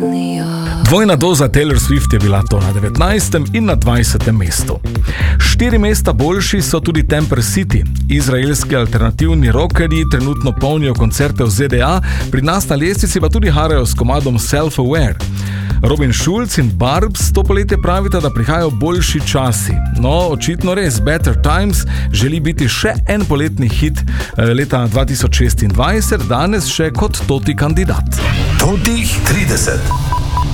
Dvojna doza Taylor Swift je bila to na 19. in na 20. mestu. 4 mesta boljši so tudi Temper City. Izraelski alternativni rockerji trenutno polnijo koncerte v ZDA, pri nas na lestvici pa tudi harajo s komadom Self-Aware. Robin Schulz in Barbs to poletje pravita, da prihajajo boljši časi. No, očitno res, Better Times želi biti še en poletni hit leta 2026, danes še kot toti kandidat. Totih 30.